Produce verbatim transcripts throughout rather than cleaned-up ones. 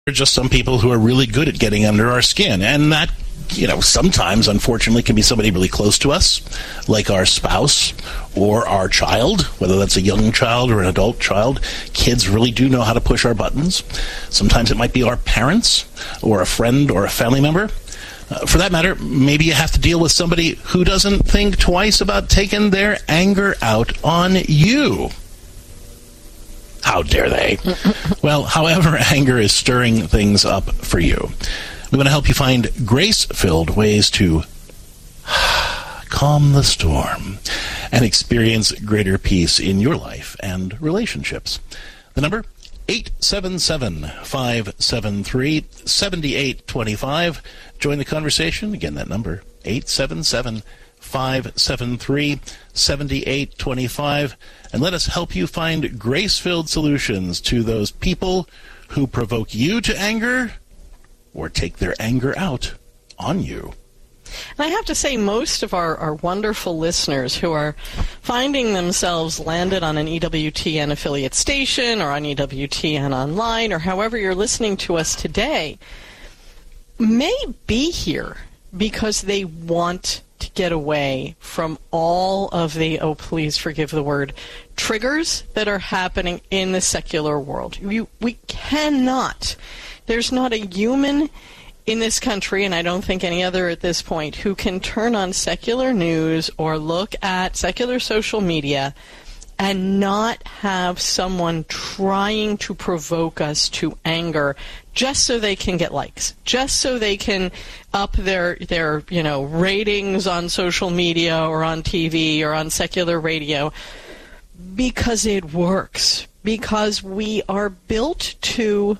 are just some people who are really good at getting under our skin, and that, you know, sometimes, unfortunately, can be somebody really close to us, like our spouse or our child, whether that's a young child or an adult child. Kids really do know how to push our buttons. Sometimes it might be our parents or a friend or a family member. Uh, for that matter, maybe you have to deal with somebody who doesn't think twice about taking their anger out on you. How dare they? Well, however anger is stirring things up for you, we want to help you find grace-filled ways to calm the storm and experience greater peace in your life and relationships. The number, eight seven seven, five seven three, seven eight two five. Join the conversation. Again, that number, eight seven seven, five seven three, seven eight two five. And let us help you find grace-filled solutions to those people who provoke you to anger or take their anger out on you. And I have to say, most of our, our wonderful listeners who are finding themselves landed on an E W T N affiliate station or on E W T N online or however you're listening to us today may be here because they want to get away from all of the, oh, please forgive the word, triggers that are happening in the secular world. We, we cannot. There's not a human in this country, and I don't think any other at this point, who can turn on secular news or look at secular social media and not have someone trying to provoke us to anger just so they can get likes, just so they can up their, their you know, ratings on social media or on T V or on secular radio, because it works, because we are built to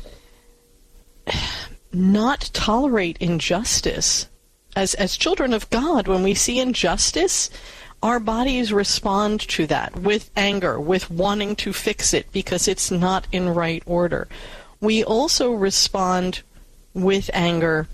not tolerate injustice. As as children of God, when we see injustice, our bodies respond to that with anger, with wanting to fix it because it's not in right order. We also respond with anger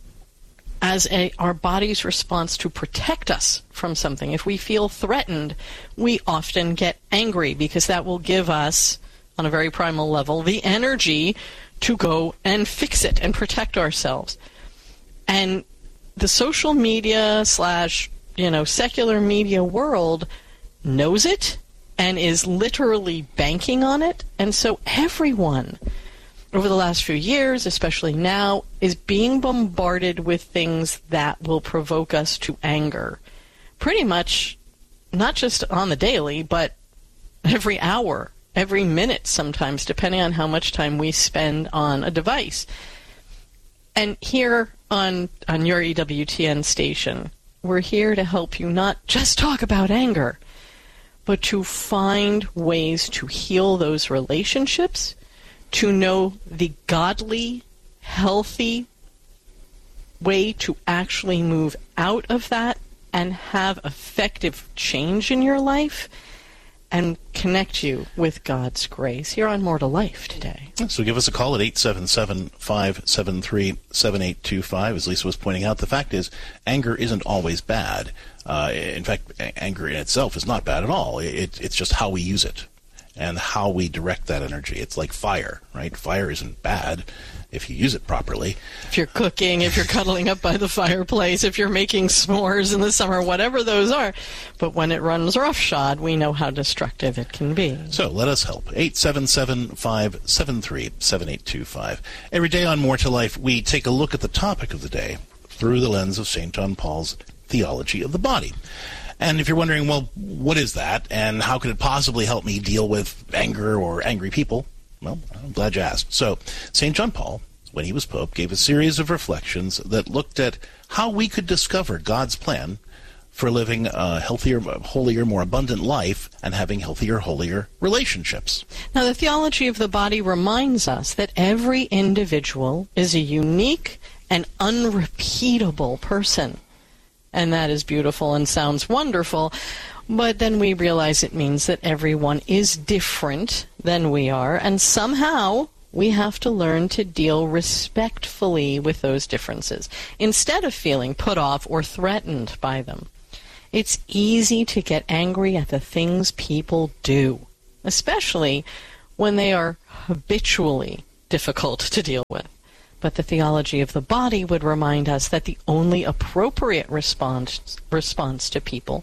as a, our body's response to protect us from something. If we feel threatened, we often get angry because that will give us, on a very primal level, the energy to go and fix it and protect ourselves. And the social media slash, you know, secular media world knows it and is literally banking on it. And so everyone, over the last few years, especially now, is being bombarded with things that will provoke us to anger. Pretty much, not just on the daily, but every hour, every minute sometimes, depending on how much time we spend on a device. And here on, on your E W T N station, we're here to help you not just talk about anger, but to find ways to heal those relationships, to know the godly, healthy way to actually move out of that and have effective change in your life and connect you with God's grace here on More to Life today. So give us a call at eight seven seven, five seven three, seven eight two five. As Lisa was pointing out, the fact is anger isn't always bad. Uh, in fact, anger in itself is not bad at all. It, it's just how we use it and how we direct that energy. It's like fire, right? Fire isn't bad if you use it properly. If you're cooking, if you're cuddling up by the fireplace, if you're making s'mores in the summer, whatever those are. But when it runs roughshod, we know how destructive it can be. So let us help. eight seven seven, five seven three, seven eight two five. Every day on More to Life, we take a look at the topic of the day through the lens of Saint John Paul's theology of the body. And if you're wondering, well, what is that, and how could it possibly help me deal with anger or angry people? Well, I'm glad you asked. So, Saint John Paul, when he was Pope, gave a series of reflections that looked at how we could discover God's plan for living a healthier, holier, more abundant life and having healthier, holier relationships. Now, the theology of the body reminds us that every individual is a unique and unrepeatable person. And that is beautiful and sounds wonderful. But then we realize it means that everyone is different than we are, and somehow we have to learn to deal respectfully with those differences instead of feeling put off or threatened by them. It's easy to get angry at the things people do, especially when they are habitually difficult to deal with. But the theology of the body would remind us that the only appropriate response response to people,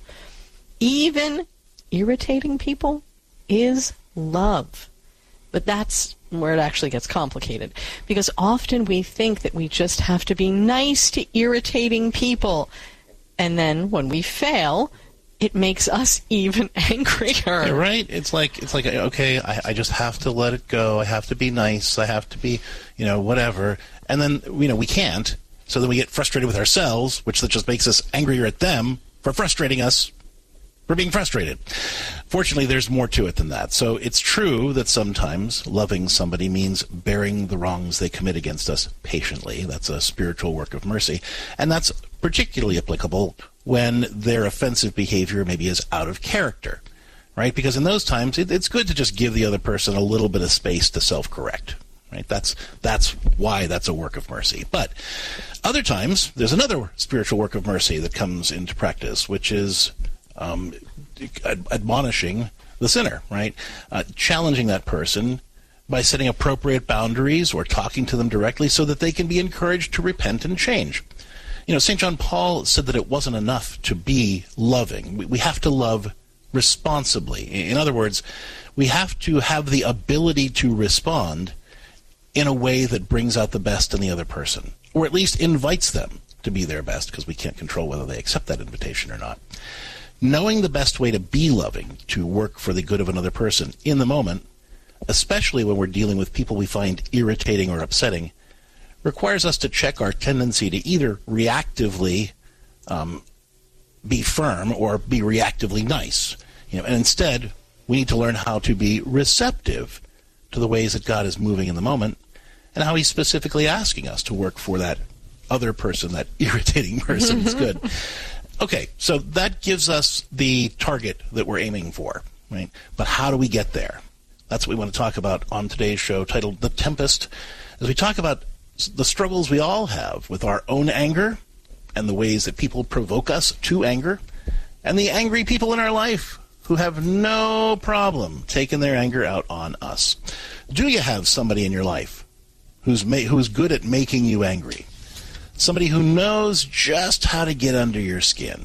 even irritating people, is love. But that's where it actually gets complicated, because often we think that we just have to be nice to irritating people, and then when we fail, it makes us even angrier. Yeah, right? It's like, it's like okay, I, I just have to let it go. I have to be nice. I have to be, you know, whatever. And then, you know, we can't. So then we get frustrated with ourselves, which that just makes us angrier at them for frustrating us, for being frustrated. Fortunately, there's more to it than that. So it's true that sometimes loving somebody means bearing the wrongs they commit against us patiently. That's a spiritual work of mercy. And that's particularly applicable when their offensive behavior maybe is out of character, right? Because in those times, it, it's good to just give the other person a little bit of space to self-correct, right? That's that's why that's a work of mercy. But other times, there's another spiritual work of mercy that comes into practice, which is um, ad- admonishing the sinner, right? Uh, challenging that person by setting appropriate boundaries or talking to them directly so that they can be encouraged to repent and change. You know, Saint John Paul said that it wasn't enough to be loving. We, we have to love responsibly. In other words, we have to have the ability to respond in a way that brings out the best in the other person, or at least invites them to be their best, because we can't control whether they accept that invitation or not. Knowing the best way to be loving, to work for the good of another person in the moment, especially when we're dealing with people we find irritating or upsetting, requires us to check our tendency to either reactively um, be firm or be reactively nice. You know, and instead, we need to learn how to be receptive to the ways that God is moving in the moment and how he's specifically asking us to work for that other person, that irritating person is good. Okay, so that gives us the target that we're aiming for, right? But how do we get there? That's what we want to talk about on today's show, titled The Tempest, as we talk about the struggles we all have with our own anger and the ways that people provoke us to anger, and the angry people in our life who have no problem taking their anger out on us. Do you have somebody in your life who's ma- who's good at making you angry? Somebody who knows just how to get under your skin.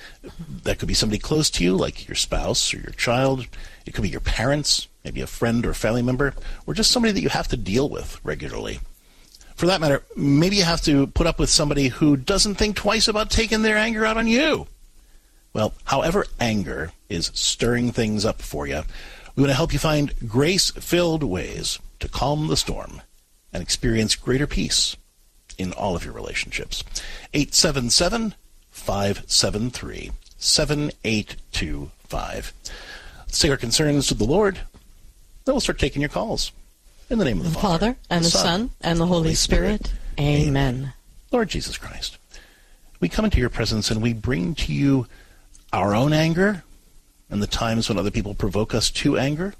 That could be somebody close to you, like your spouse or your child. It could be your parents, maybe a friend or family member, or just somebody that you have to deal with regularly. For that matter, maybe you have to put up with somebody who doesn't think twice about taking their anger out on you. Well, however anger is stirring things up for you, we want to help you find grace-filled ways to calm the storm and experience greater peace in all of your relationships. eight seven seven, five seven three, seven eight two five. Let's take our concerns to the Lord. Then we'll start taking your calls. In the name of the, the Father, Father, and the Son, Son and the Holy, Holy Spirit. Spirit. Amen. Amen. Lord Jesus Christ, we come into your presence and we bring to you our own anger and the times when other people provoke us to anger.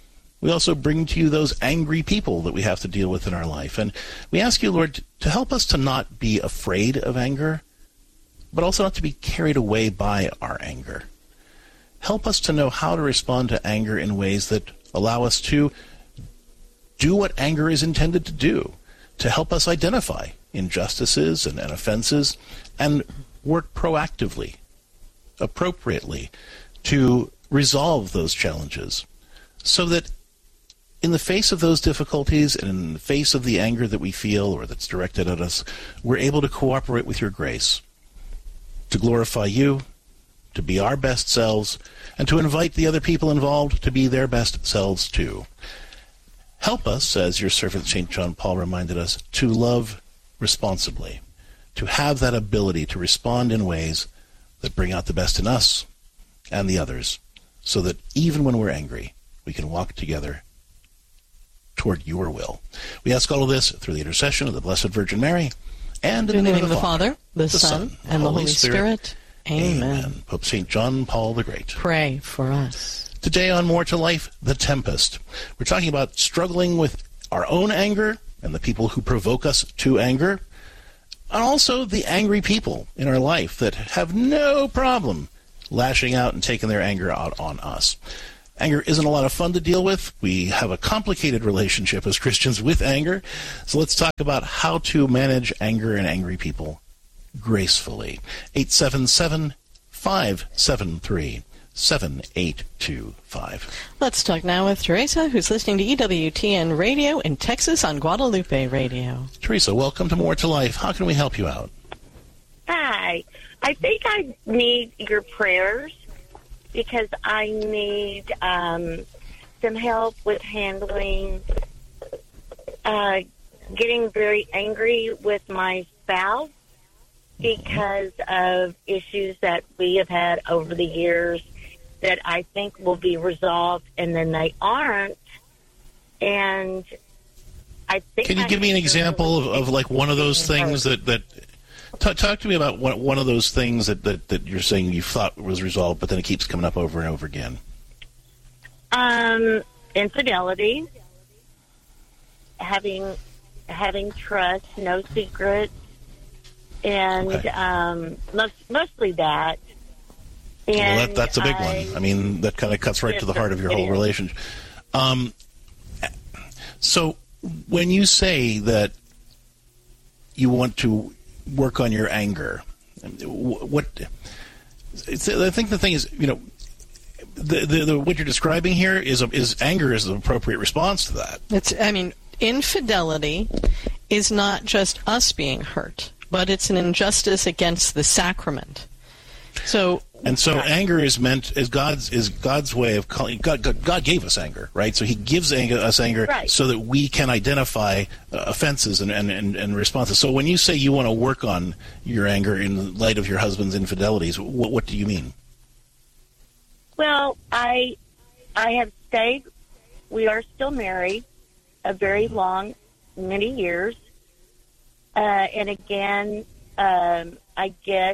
We also bring to you those angry people that we have to deal with in our life. And we ask you, Lord, to help us to not be afraid of anger, but also not to be carried away by our anger. Help us to know how to respond to anger in ways that allow us to do what anger is intended to do, to help us identify injustices and, and offenses and work proactively, appropriately, to resolve those challenges, so that in the face of those difficulties and in the face of the anger that we feel or that's directed at us, we're able to cooperate with your grace, to glorify you, to be our best selves, and to invite the other people involved to be their best selves too. Help us, as your servant Saint John Paul reminded us, to love responsibly, to have that ability to respond in ways that bring out the best in us and the others, so that even when we're angry, we can walk together toward your will. We ask all of this through the intercession of the Blessed Virgin Mary, and in, in the name, name of the Father, Father the, the Son, Son, and the Holy Spirit. Spirit. Amen. Amen. Pope Saint John Paul the Great, pray for us. Today on More to Life, The Tempest, we're talking about struggling with our own anger and the people who provoke us to anger, and also the angry people in our life that have no problem lashing out and taking their anger out on us. Anger isn't a lot of fun to deal with. We have a complicated relationship as Christians with anger. So let's talk about how to manage anger and angry people gracefully. eight seven seven, five seven three, seven eight two five. Let's talk now with Teresa, who's listening to E W T N Radio in Texas on Guadalupe Radio. Teresa, welcome to More to Life. How can we help you out? Hi. I think I need your prayers because I need um, some help with handling uh, getting very angry with my spouse because of issues that we have had over the years that I think will be resolved, and then they aren't. And I think Can you I give me an example of, of like one of those things that that talk, talk to me about one, one of those things that, that, that you're saying you thought was resolved, but then it keeps coming up over and over again. Um, infidelity, having having trust, no secrets, and Okay. um, most, mostly that. And Well, that, that's a big I, one. I mean, that kind of cuts right to the heart of your It whole is. relationship. Um, so when you say that you want to work on your anger, what it's, I think the thing is, you know, the, the, the what you're describing here is a, is anger is the appropriate response to that. It's, I mean, infidelity is not just us being hurt, but it's an injustice against the sacrament. So, And so anger is meant is God's is God's way of calling. God, God, God gave us anger, right? So He gives anger, us anger Right. so that we can identify uh, offenses and, and, and, and responses. So when you say you want to work on your anger in light of your husband's infidelities, what, what do you mean? well, I I have stayed. We are still married a very long, many years. Uh, and again, um, I get.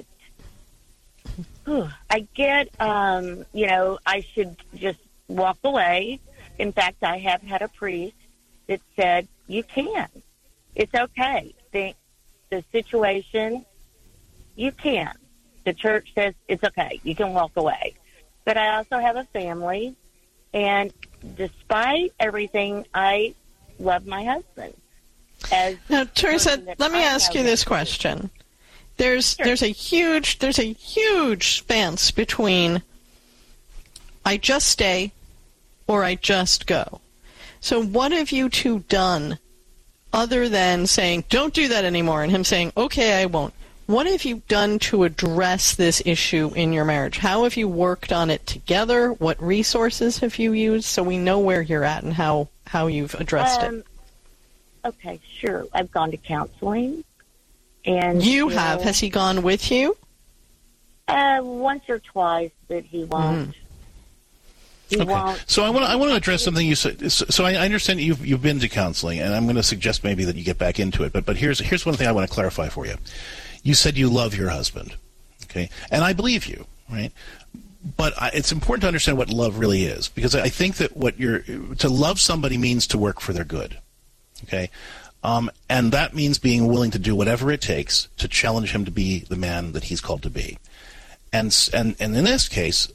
I get, um, you know, I should just walk away. In fact, I have had a priest that said, you can. It's okay. The, the situation, you can. The church says it's okay. You can walk away. But I also have a family, and despite everything, I love my husband. As now, Teresa, person that let me I ask know you this that- question. There's Sure. there's a huge there's a huge span between I just stay or I just go. So what have you two done other than saying don't do that anymore and him saying okay I won't? What have you done to address this issue in your marriage? How have you worked on it together? What resources have you used so we know where you're at and how, how you've addressed Um, it? okay, sure. I've gone to counseling. And You know, have. Has he gone with you? Uh, once or twice, but he won't. He Okay. won't. So I want to I want to address something you said. So so I I understand that you've you've been to counseling, and I'm going to suggest maybe that you get back into it. But but here's here's one thing I want to clarify for you. You said you love your husband, okay, and I believe you, right? But I, it's important to understand what love really is, because I think that what you're to love somebody means to work for their good, okay. Um, and that means being willing to do whatever it takes to challenge him to be the man that he's called to be. And and and in this case,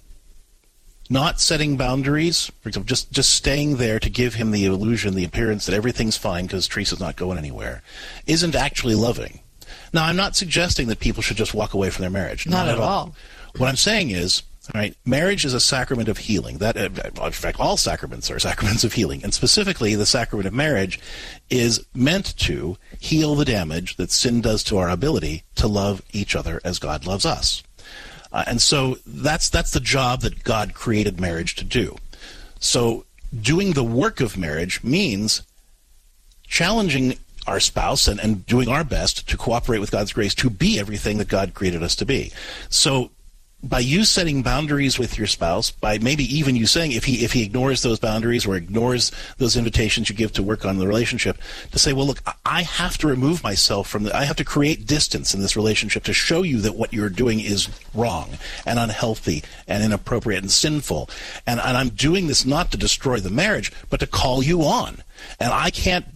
not setting boundaries, for example, just, just staying there to give him the illusion, the appearance that everything's fine because Teresa's not going anywhere, isn't actually loving. Now, I'm not suggesting that people should just walk away from their marriage. Not at all. What I'm saying is, all right, marriage is a sacrament of healing. That, in fact, all sacraments are sacraments of healing. And specifically, the sacrament of marriage is meant to heal the damage that sin does to our ability to love each other as God loves us. Uh, and so that's that's the job that God created marriage to do. So doing the work of marriage means challenging our spouse and, and doing our best to cooperate with God's grace to be everything that God created us to be. So by you setting boundaries with your spouse, by maybe even you saying if he if he ignores those boundaries or ignores those invitations you give to work on the relationship, to say, well, look, I have to remove myself from the, I have to create distance in this relationship to show you that what you're doing is wrong and unhealthy and inappropriate and sinful. And, and I'm doing this not to destroy the marriage, but to call you on. And I can't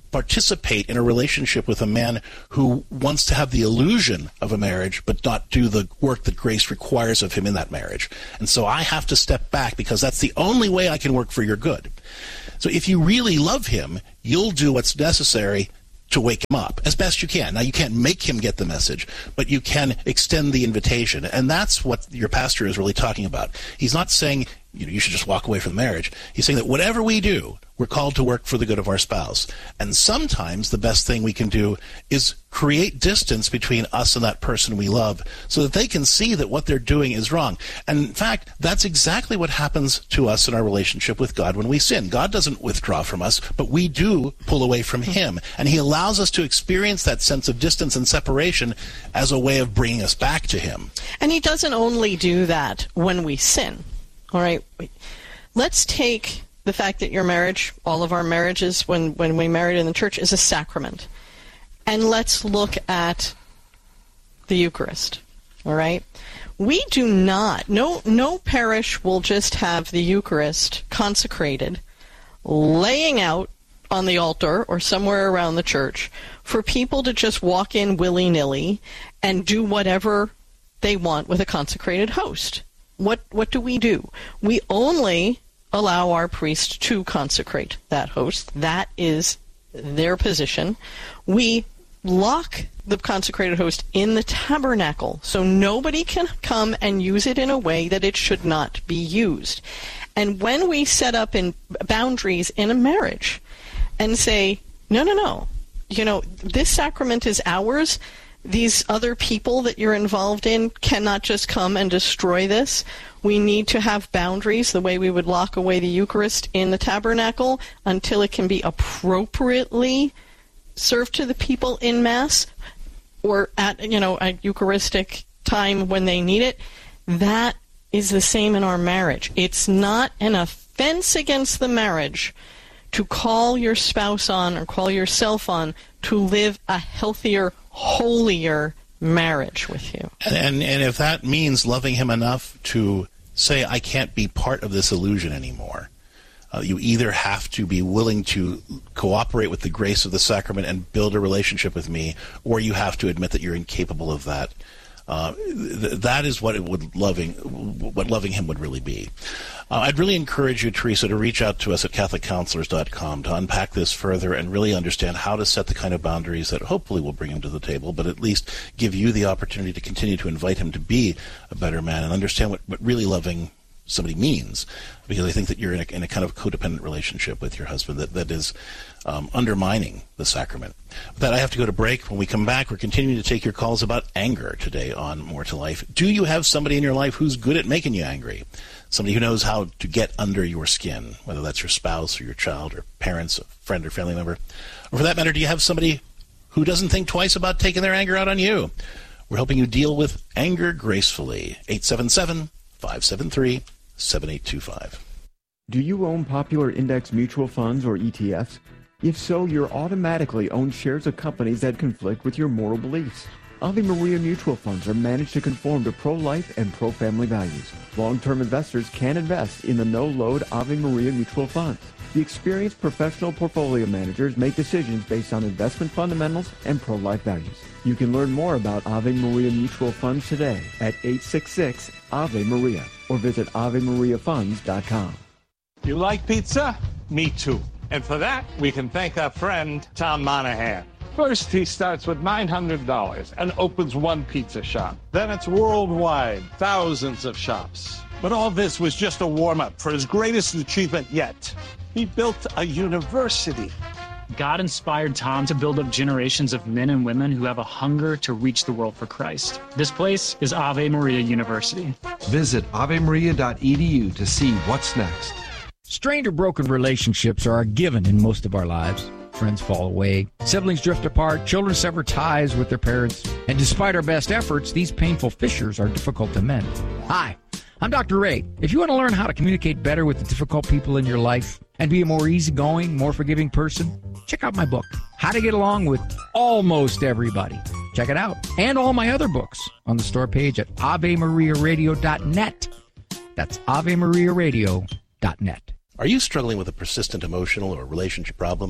participate in a relationship with a man who wants to have the illusion of a marriage but not do the work that grace requires of him in that marriage. And so I have to step back because that's the only way I can work for your good. So if you really love him, you'll do what's necessary to wake him up as best you can. Now, you can't make him get the message, but you can extend the invitation. And that's what your pastor is really talking about. He's not saying, you know, you should just walk away from the marriage. He's saying that whatever we do, we're called to work for the good of our spouse. And sometimes the best thing we can do is create distance between us and that person we love so that they can see that what they're doing is wrong. And in fact, that's exactly what happens to us in our relationship with God when we sin. God doesn't withdraw from us, but we do pull away from him. And he allows us to experience that sense of distance and separation as a way of bringing us back to him. And he doesn't only do that when we sin. All right, let's take the fact that your marriage, all of our marriages, when, when we married in the church, is a sacrament. And let's look at the Eucharist, all right? We do not, no, no parish will just have the Eucharist consecrated, laying out on the altar or somewhere around the church for people to just walk in willy-nilly and do whatever they want with a consecrated host. What what do we do? We only allow our priest to consecrate that host. That is their position. We lock the consecrated host in the tabernacle so nobody can come and use it in a way that it should not be used. And when we set up in boundaries in a marriage and say, no, no, no, you know, this sacrament is ours, these other people that you're involved in cannot just come and destroy this. We need to have boundaries the way we would lock away the Eucharist in the tabernacle until it can be appropriately served to the people in Mass or at, you know, a Eucharistic time when they need it. That is the same in our marriage. It's not an offense against the marriage to call your spouse on or call yourself on to live a healthier, holier marriage with you. And, and and if that means loving him enough to say, I can't be part of this illusion anymore, uh, you either have to be willing to cooperate with the grace of the sacrament and build a relationship with me, or you have to admit that you're incapable of that. Uh, th- that is what it would loving, what loving him would really be. Uh, I'd really encourage you, Teresa, to reach out to us at Catholic Counselors dot com to unpack this further and really understand how to set the kind of boundaries that hopefully will bring him to the table, but at least give you the opportunity to continue to invite him to be a better man and understand what, what really loving somebody means, because I think that you're in a, in a kind of codependent relationship with your husband that, that is um, undermining the sacrament. With that, I have to go to break. When we come back, we're continuing to take your calls about anger today on More to Life. Do you have somebody in your life who's good at making you angry? Somebody who knows how to get under your skin, whether that's your spouse or your child or parents, a friend or family member? Or for that matter, do you have somebody who doesn't think twice about taking their anger out on you? We're helping you deal with anger gracefully. eight seven seven, five seven three, seven eight two five. Do you own popular index mutual funds or E T Fs? If so, you're automatically own shares of companies that conflict with your moral beliefs. Ave Maria mutual funds are managed to conform to pro-life and pro-family values. Long-term investors can invest in the no-load Ave Maria mutual funds. The experienced professional portfolio managers make decisions based on investment fundamentals and pro-life values. You can learn more about Ave Maria mutual funds today at eight six six, A V E Maria or visit ave maria funds dot com. You like pizza? Me too. And for that, we can thank our friend, Tom Monahan. First, he starts with nine hundred dollars and opens one pizza shop. Then it's worldwide, thousands of shops. But all this was just a warm-up for his greatest achievement yet. He built a university. God inspired Tom to build up generations of men and women who have a hunger to reach the world for Christ. This place is Ave Maria University. Visit ave maria dot e d u to see what's next. Strained or broken relationships are a given in most of our lives. Friends fall away, siblings drift apart, children sever ties with their parents, and despite our best efforts, these painful fissures are difficult to mend. Hi, I'm Doctor Ray. If you want to learn how to communicate better with the difficult people in your life and be a more easygoing, more forgiving person, check out my book, How to Get Along with Almost Everybody. Check it out. And all my other books on the store page at ave maria radio dot net. That's ave maria radio dot net. Are you struggling with a persistent emotional or relationship problem?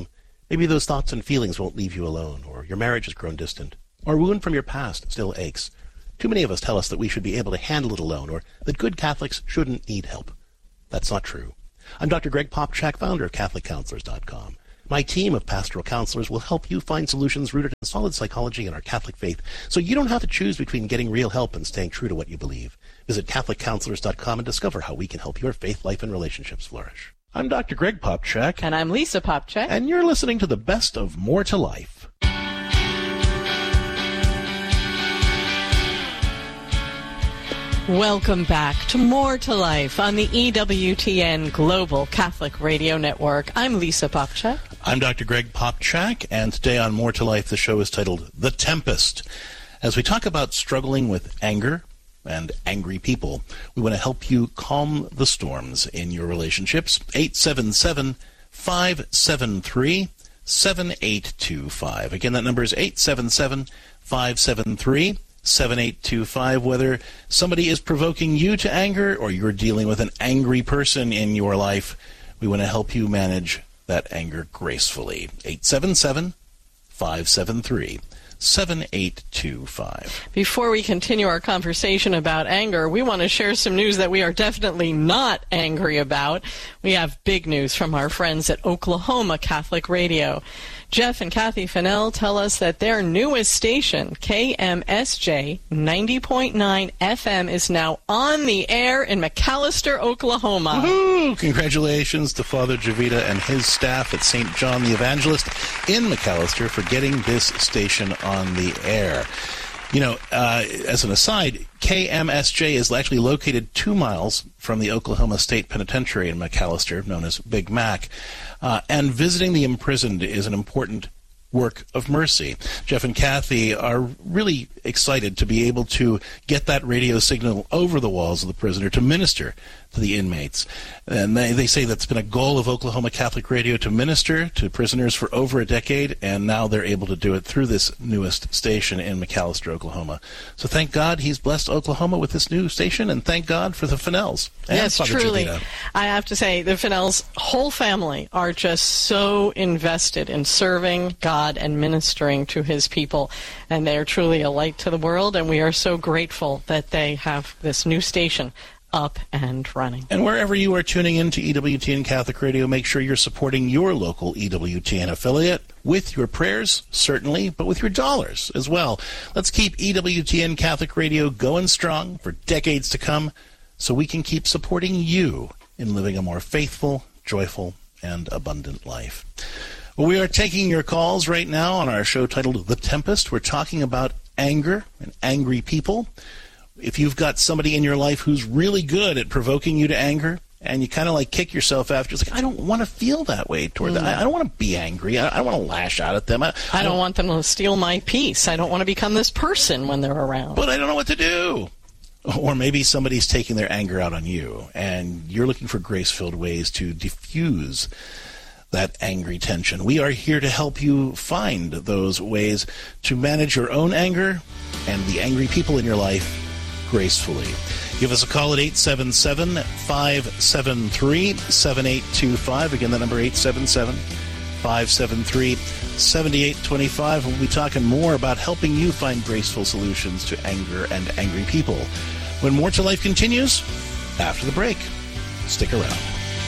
Maybe those thoughts and feelings won't leave you alone, or your marriage has grown distant, or a wound from your past still aches. Too many of us tell us that we should be able to handle it alone, or that good Catholics shouldn't need help. That's not true. I'm Doctor Greg Popchak, founder of Catholic Counselors dot com. My team of pastoral counselors will help you find solutions rooted in solid psychology and our Catholic faith, so you don't have to choose between getting real help and staying true to what you believe. Visit Catholic Counselors dot com and discover how we can help your faith, life, and relationships flourish. I'm Doctor Greg Popchak. And I'm Lisa Popchak. And you're listening to the best of More to Life. Welcome back to More to Life on the E W T N Global Catholic Radio Network. I'm Lisa Popchak. I'm Doctor Greg Popchak, and today on More to Life, the show is titled The Tempest. As we talk about struggling with anger and angry people, we want to help you calm the storms in your relationships. eight seven seven, five seven three, seven eight two five. Again, that number is eight seven seven, five seven three, seven eight two five. Whether somebody is provoking you to anger or you're dealing with an angry person in your life, we want to help you manage that anger gracefully. eight seven seven, five seven three, seven eight two five. Before we continue our conversation about anger, we want to share some news that we are definitely not angry about. We have big news from our friends at Oklahoma Catholic Radio. Jeff and Kathy Fennell tell us that their newest station, K M S J ninety point nine F M, is now on the air in McAlester, Oklahoma. Woohoo! Congratulations to Father Javita and his staff at Saint John the Evangelist in McAlester for getting this station on the air. You know, uh, as an aside, K M S J is actually located two miles from the Oklahoma State Penitentiary in McAlester, known as Big Mac. Uh, and visiting the imprisoned is an important work of mercy. Jeff and Kathy are really excited to be able to get that radio signal over the walls of the prisoner to minister to the inmates. And they, they say that's been a goal of Oklahoma Catholic Radio, to minister to prisoners for over a decade, and now they're able to do it through this newest station in McAlester, Oklahoma. So thank God he's blessed Oklahoma with this new station, and thank God for the Fennells. And yes, Father truly. Javita. I have to say, the Fennells' whole family are just so invested in serving God and ministering to his people, and they are truly a light to the world, and we are so grateful that they have this new station up and running. And wherever you are tuning in to E W T N Catholic Radio, make sure you're supporting your local E W T N affiliate with your prayers, certainly, but with your dollars as well. Let's keep E W T N Catholic Radio going strong for decades to come, so we can keep supporting you in living a more faithful, joyful, and abundant life. Well, we are taking your calls right now on our show titled The Tempest. We're talking about anger and angry people. If you've got somebody in your life who's really good at provoking you to anger, and you kind of like kick yourself after, it's like, I don't want to feel that way toward mm. them. I, I don't want to be angry. I, I don't want to lash out at them. I, I, I don't, don't want them to steal my peace. I don't want to become this person when they're around. But I don't know what to do. Or maybe somebody's taking their anger out on you, and you're looking for grace-filled ways to diffuse that angry tension. We are here to help you find those ways to manage your own anger and the angry people in your life gracefully. Give us a call at eight seven seven, five seven three, seven eight two five. Again, the number eight seven seven, five seven three, seven eight two five. We'll be talking more about helping you find graceful solutions to anger and angry people when More to Life continues after the break. Stick around.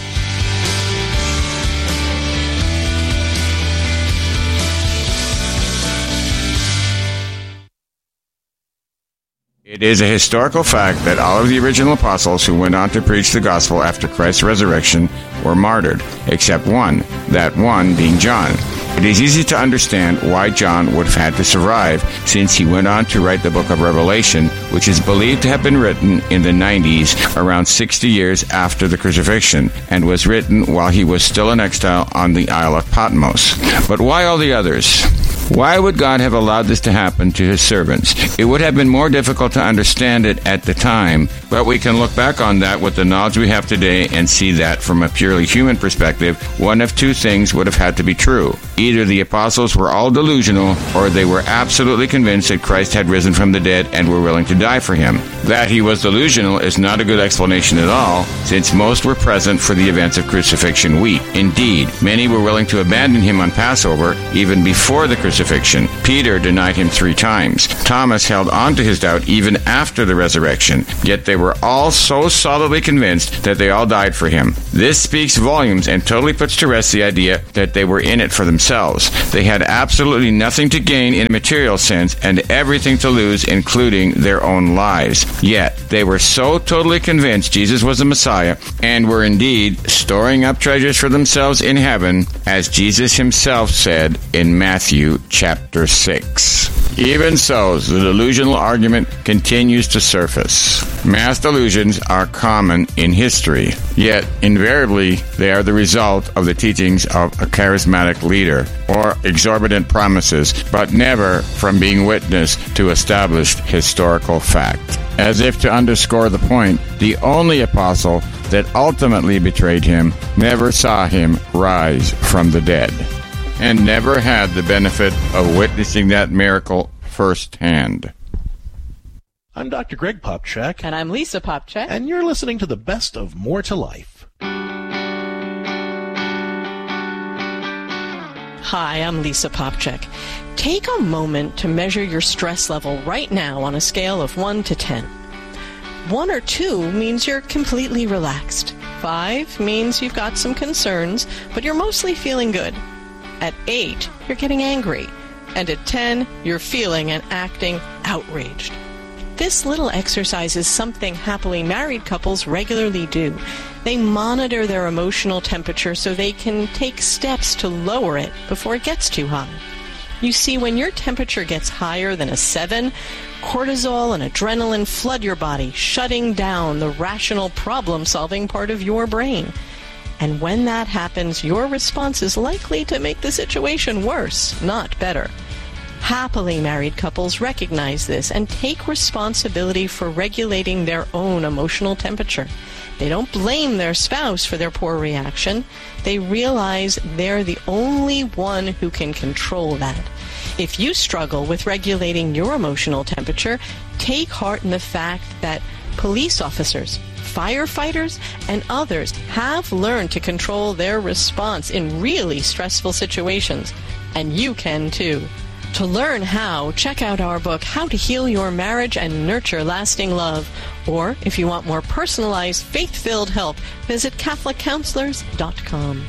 It is a historical fact that all of the original apostles who went on to preach the gospel after Christ's resurrection were martyred, except one, that one being John. It is easy to understand why John would have had to survive, since he went on to write the book of Revelation, which is believed to have been written in the nineties, around sixty years after the crucifixion, and was written while he was still in exile on the Isle of Patmos. But why all the others? Why would God have allowed this to happen to his servants? It would have been more difficult to understand it at the time, but we can look back on that with the knowledge we have today and see that from a purely human perspective, one of two things would have had to be true. Either the apostles were all delusional, or they were absolutely convinced that Christ had risen from the dead and were willing to die for him. That he was delusional is not a good explanation at all, since most were present for the events of crucifixion week. Indeed, many were willing to abandon him on Passover, even before the crucifixion. Peter denied him three times. Thomas held on to his doubt even after the resurrection. Yet they were all so solidly convinced that they all died for him. This speaks volumes and totally puts to rest the idea that they were in it for themselves. They had absolutely nothing to gain in a material sense and everything to lose, including their own lives. Yet they were so totally convinced Jesus was the Messiah and were indeed storing up treasures for themselves in heaven, as Jesus himself said in Matthew chapter six. Even so, the delusional argument continues to surface. Mass delusions are common in history, yet invariably they are the result of the teachings of a charismatic leader or exorbitant promises, but never from being witness to established historical fact. As if to underscore the point, the only apostle that ultimately betrayed him never saw him rise from the dead, and never had the benefit of witnessing that miracle firsthand. I'm Doctor Greg Popchak. And I'm Lisa Popchak. And you're listening to the best of More to Life. Hi, I'm Lisa Popchak. Take a moment to measure your stress level right now on a scale of one to ten. One or two means you're completely relaxed. Five means you've got some concerns, but you're mostly feeling good. At eight, you're getting angry. And at ten, you're feeling and acting outraged. This little exercise is something happily married couples regularly do. They monitor their emotional temperature so they can take steps to lower it before it gets too high. You see, when your temperature gets higher than a seven, cortisol and adrenaline flood your body, shutting down the rational problem-solving part of your brain. And when that happens, your response is likely to make the situation worse, not better. Happily married couples recognize this and take responsibility for regulating their own emotional temperature. They don't blame their spouse for their poor reaction. They realize they're the only one who can control that. If you struggle with regulating your emotional temperature, take heart in the fact that police officers, firefighters, and others have learned to control their response in really stressful situations. And you can too. To learn how, check out our book, How to Heal Your Marriage and Nurture Lasting Love. Or, if you want more personalized, faith-filled help, visit Catholic Counselors dot com.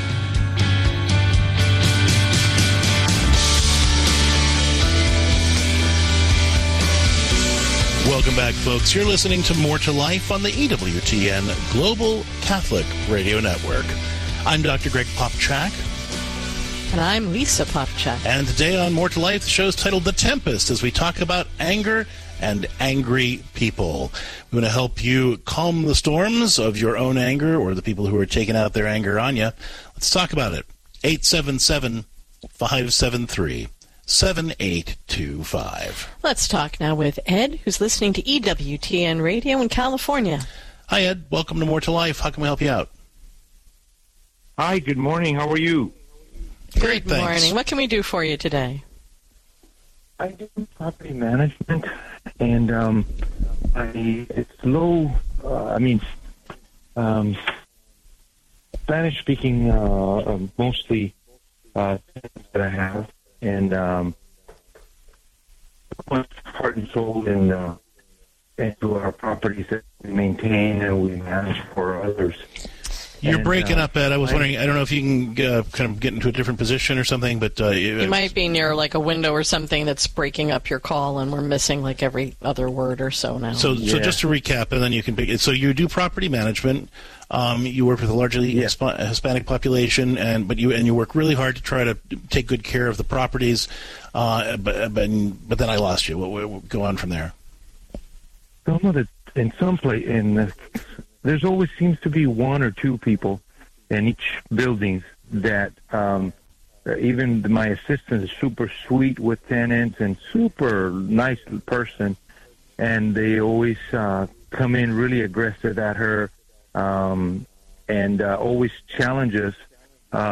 Welcome back, folks. You're listening to More to Life on the E W T N Global Catholic Radio Network. I'm Doctor Greg Popchak. And I'm Lisa Popchak. And today on More to Life, the show is titled The Tempest, as we talk about anger and angry people. We want to help you calm the storms of your own anger or the people who are taking out their anger on you. Let's talk about it. eight seven seven, five seven three, seven eight two five. Let's talk now with Ed, who's listening to E W T N Radio in California. Hi, Ed. Welcome to More to Life. How can we help you out? Hi, good morning. How are you? Great, Good morning. What can we do for you today? I do property management, and um, I it's low. Uh, I mean, um, Spanish-speaking, uh, uh, mostly uh, that I have, and um, much heart and soul in uh, into our properties that we maintain and we manage for others. You're and, breaking uh, up, Ed. I was I, wondering, I don't know if you can uh, kind of get into a different position or something, but... Uh, you might be near like a window or something that's breaking up your call, and we're missing like every other word or so now. So yeah. so just to recap, and then you can pick it. So you do property management. Um, you work with a largely yeah. Hisp- Hispanic population, and but you and you work really hard to try to take good care of the properties. Uh, but, but but then I lost you. What, what, go on from there. Some of the, in some place, in the, there's always seems to be one or two people in each building that um, even my assistant is super sweet with tenants and super nice person, and they always uh, come in really aggressive at her um, and uh, always challenges um,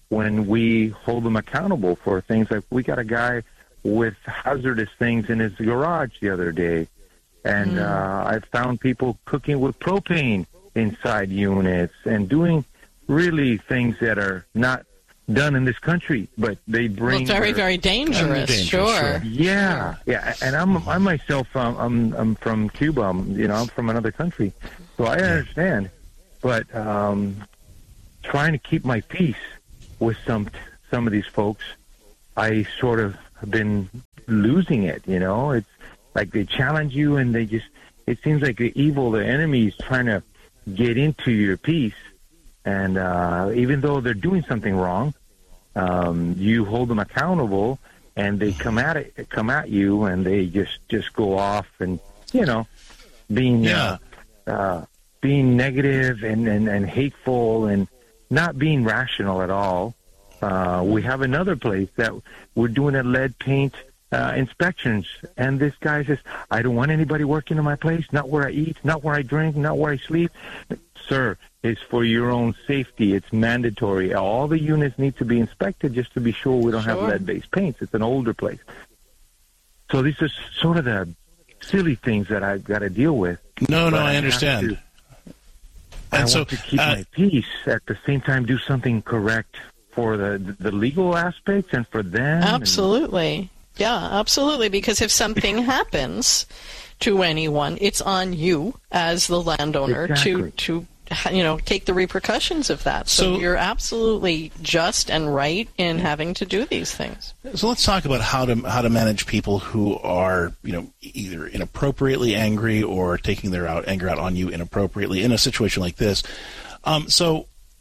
when we hold them accountable for things like we got a guy with hazardous things in his garage the other day. And mm. uh, I found people cooking with propane inside units and doing really things that are not done in this country, but they bring well, very, their, very dangerous. dangerous sure. sure. Yeah, yeah. And I'm I myself, um, I'm I'm from Cuba. I'm, you know, I'm from another country, so I understand. But um, trying to keep my peace with some some of these folks, I sort of have been losing it. You know, it's like they challenge you, and they just. It seems like the evil, the enemy, is trying to get into your peace. And uh, even though they're doing something wrong, um, you hold them accountable, and they come at it, come at you, and they just, just go off, and you know, being yeah. uh, uh, being negative and, and, and hateful, and not being rational at all. Uh, we have another place that we're doing a lead paint uh, inspections, and this guy says, "I don't want anybody working in my place. Not where I eat, not where I drink, not where I sleep." Sir, it's for your own safety. It's mandatory. All the units need to be inspected just to be sure we don't sure. have lead-based paints. It's an older place. So these are sort of the silly things that I've got to deal with. No, no, I, I understand. To, and I so, want to keep uh, my peace, at the same time do something correct for the the legal aspects and for them. Absolutely. And, yeah, absolutely. Because if something happens to anyone, it's on you as the landowner exactly. to to you know take the repercussions of that. So, so you're absolutely just and right in having to do these things. So let's talk about how to how to manage people who are you know either inappropriately angry or taking their out anger out on you inappropriately in a situation like this. Um, so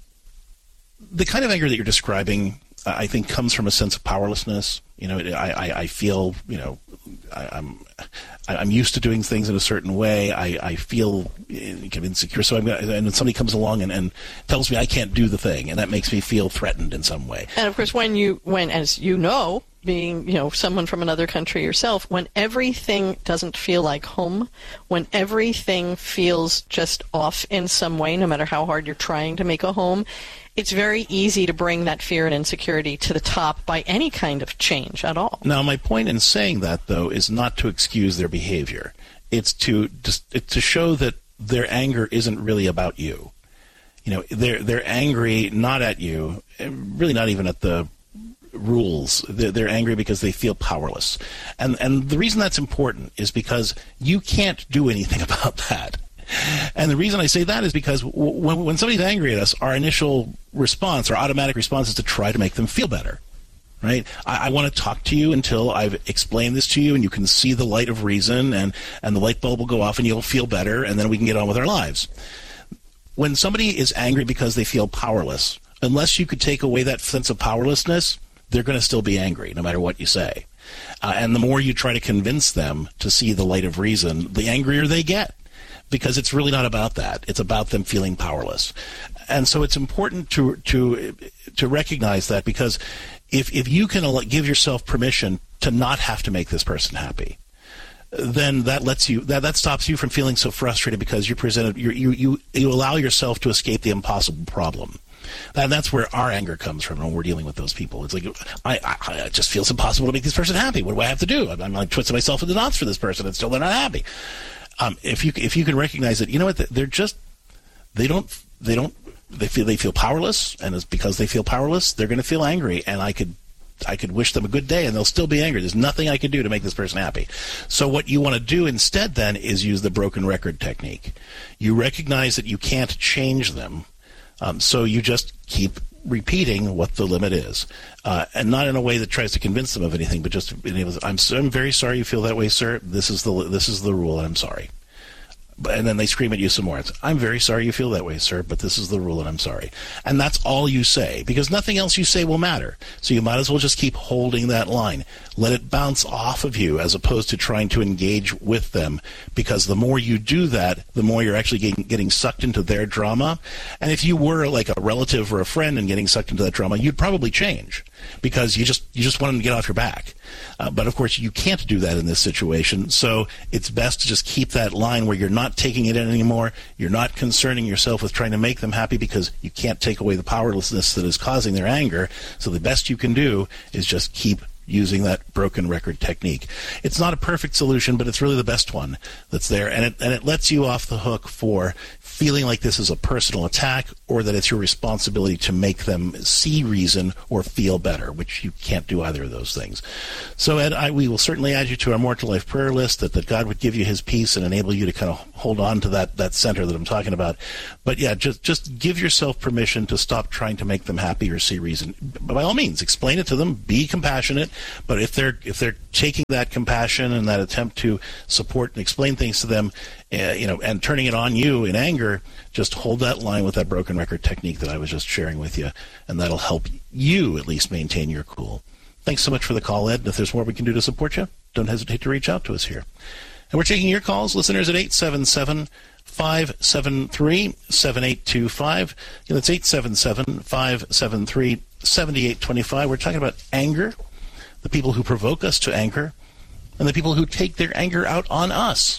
the kind of anger that you're describing, I think, comes from a sense of powerlessness. You know, I, I, I feel, you know, I, I'm I'm used to doing things in a certain way. I, I feel kind of insecure. So I'm gonna, and then somebody comes along and, and tells me I can't do the thing, and that makes me feel threatened in some way. And of course, when you, when as you know, being you know someone from another country yourself, when everything doesn't feel like home, when everything feels just off in some way, no matter how hard you're trying to make a home, it's very easy to bring that fear and insecurity to the top by any kind of change at all. Now, my point in saying that, though, is not to excuse their behavior. It's to just it's to show that their anger isn't really about you. You know, they're they're angry not at you, really not even at the rules. They're, they're angry because they feel powerless, and and the reason that's important is because you can't do anything about that. And the reason I say that is because when, when somebody's angry at us, our initial response, our automatic response is to try to make them feel better, right? I, I want to talk to you until I've explained this to you and you can see the light of reason and, and the light bulb will go off and you'll feel better and then we can get on with our lives. When somebody is angry because they feel powerless, unless you could take away that sense of powerlessness, they're going to still be angry no matter what you say. Uh, and the more you try to convince them to see the light of reason, the angrier they get. Because it's really not about that. It's about them feeling powerless. And so it's important to to to recognize that, because if if you can give yourself permission to not have to make this person happy, then that lets you that, that stops you from feeling so frustrated because you presented you you you you allow yourself to escape the impossible problem. And that's where our anger comes from when we're dealing with those people. It's like, I, I, it just feels impossible to make this person happy. What do I have to do? I'm, I'm like twisting myself in the knots for this person and still they're not happy. Um, if you if you can recognize that, you know what, they're just they don't they don't they feel they feel powerless, and it's because they feel powerless they're going to feel angry, and I could I could wish them a good day and they'll still be angry. There's nothing I could do to make this person happy. So what you want to do instead then is use the broken record technique. You recognize that you can't change them, um, so you just keep repeating what the limit is, uh, and not in a way that tries to convince them of anything, but just I'm I'm very sorry you feel that way, sir. This is the this is the rule, and I'm sorry. And then they scream at you some more. It's, I'm very sorry you feel that way, sir, but this is the rule, and I'm sorry. And that's all you say, because nothing else you say will matter. So you might as well just keep holding that line. Let it bounce off of you as opposed to trying to engage with them, because the more you do that, the more you're actually getting, getting sucked into their drama. And if you were like a relative or a friend and getting sucked into that drama, you'd probably change. because you just you just want them to get off your back. Uh, but, of course, you can't do that in this situation. So it's best to just keep that line where you're not taking it in anymore. You're not concerning yourself with trying to make them happy because you can't take away the powerlessness that is causing their anger. So the best you can do is just keep using that broken record technique. It's not a perfect solution, but it's really the best one that's there. And it, and it lets you off the hook for feeling like this is a personal attack or that it's your responsibility to make them see reason or feel better, which you can't do either of those things. So, Ed, I, we will certainly add you to our More to Life prayer list, that, that God would give you his peace and enable you to kind of hold on to that, that center that I'm talking about. But, yeah, just, just give yourself permission to stop trying to make them happy or see reason. By all means, explain it to them. Be compassionate. But if they're if they're taking that compassion and that attempt to support and explain things to them, uh, you know, and turning it on you in anger, just hold that line with that broken record technique that I was just sharing with you, and that'll help you at least maintain your cool. Thanks so much for the call, Ed. And if there's more we can do to support you, don't hesitate to reach out to us here. And we're taking your calls, listeners, at eight seven seven, five seven three, seven eight two five. You know, that's eight seven seven, five seven three, seven eight two five. We're talking about anger, the people who provoke us to anger, and the people who take their anger out on us.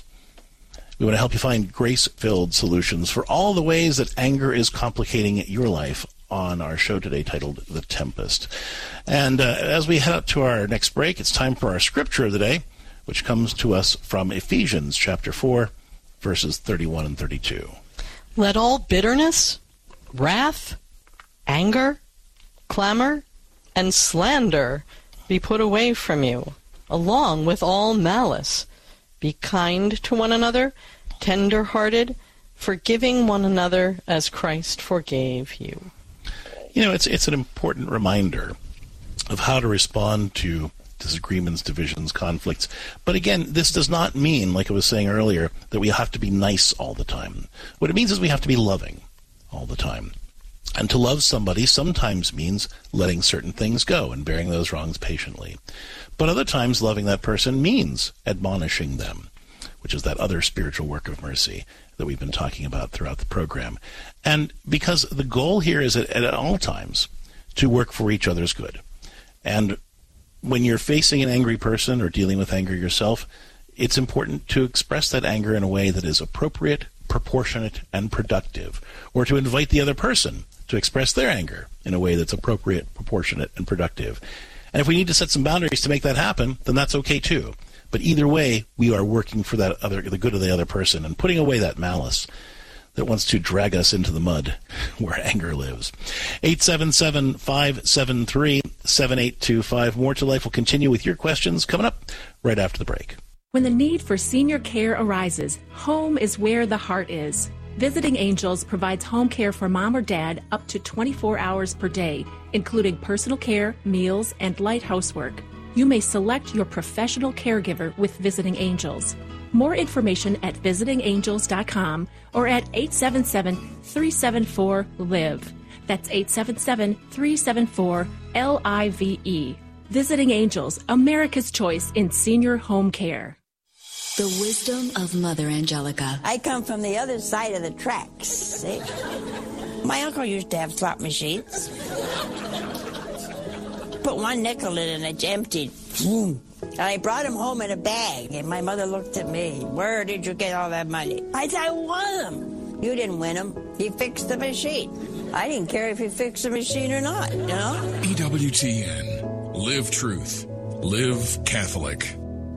We want to help you find grace-filled solutions for all the ways that anger is complicating your life on our show today titled The Tempest. And uh, as we head up to our next break, it's time for our scripture of the day, which comes to us from Ephesians chapter four, verses thirty-one and thirty-two. Let all bitterness, wrath, anger, clamor, and slander be put away from you, along with all malice. Be kind to one another, tender-hearted, forgiving one another as Christ forgave you. You know, it's it's an important reminder of how to respond to disagreements, divisions, conflicts. But again, this does not mean, like I was saying earlier, that we have to be nice all the time. What it means is we have to be loving all the time. And to love somebody sometimes means letting certain things go and bearing those wrongs patiently. But other times loving that person means admonishing them, which is that other spiritual work of mercy that we've been talking about throughout the program. And because the goal here is at, at all times to work for each other's good. And when you're facing an angry person or dealing with anger yourself, it's important to express that anger in a way that is appropriate, proportionate, and productive, or to invite the other person to express their anger in a way that's appropriate, proportionate, and productive. And if we need to set some boundaries to make that happen, then that's okay too. But either way, we are working for that other, the good of the other person, and putting away that malice that wants to drag us into the mud where anger lives. eight seven seven, five seven three, seven eight two five. More to Life will continue with your questions coming up right after the break. When the need for senior care arises, home is where the heart is. Visiting Angels provides home care for mom or dad up to twenty-four hours per day, including personal care, meals, and light housework. You may select your professional caregiver with Visiting Angels. More information at visiting angels dot com or at eight seven seven, three seven four, LIVE. That's eight seven seven, three seven four, L I V E. Visiting Angels, America's choice in senior home care. The wisdom of Mother Angelica. I come from the other side of the tracks. See? My uncle used to have slot machines. Put one nickel in and it's emptied. And I brought him home in a bag, and my mother looked at me. Where did you get all that money? I said, I won them. You didn't win them. He fixed the machine. I didn't care if he fixed the machine or not, you know? E W T N. Live truth. Live Catholic.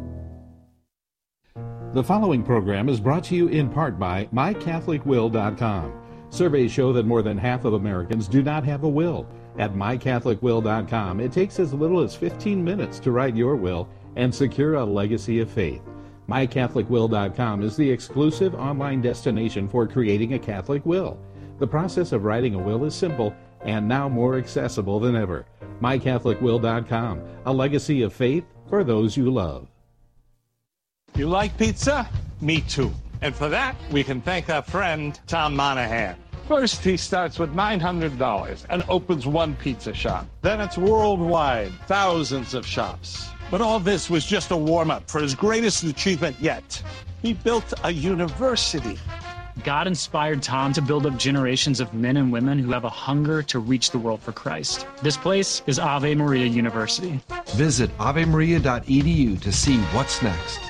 The following program is brought to you in part by my catholic will dot com. Surveys show that more than half of Americans do not have a will. At my catholic will dot com, it takes as little as fifteen minutes to write your will and secure a legacy of faith. my catholic will dot com is the exclusive online destination for creating a Catholic will. The process of writing a will is simple and now more accessible than ever. my catholic will dot com, a legacy of faith for those you love. You like pizza? Me too. And for that, we can thank our friend, Tom Monahan. First, he starts with nine hundred dollars and opens one pizza shop. Then it's worldwide, thousands of shops. But all this was just a warm-up for his greatest achievement yet. He built a university. God inspired Tom to build up generations of men and women who have a hunger to reach the world for Christ. This place is Ave Maria University. Visit ave maria dot e d u to see what's next.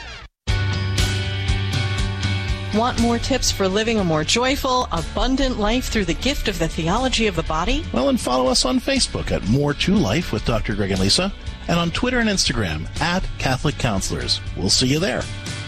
Want more tips for living a more joyful, abundant life through the gift of the theology of the body? Well, and follow us on Facebook at More to Life with Doctor Greg and Lisa, and on Twitter and Instagram at Catholic Counselors. We'll see you there.